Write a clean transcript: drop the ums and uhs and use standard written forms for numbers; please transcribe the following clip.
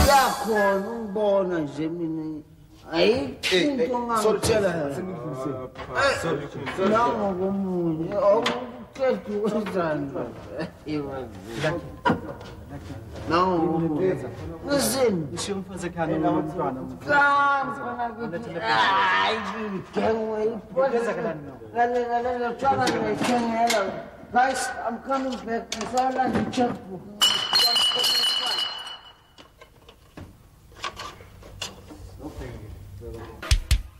Uyakhona ungibona nje mina. Ayikho into ongangitshela yona. Nangokomunye awuqeda ukwenzani. Nangokomunye. Listen. Ishiya umfazi ekhaya nomntwana. Hayi ngigengwe iphoza lalela tshwana ngiyithengela. Guys, I'm coming back. Ngisala ngicheckbook.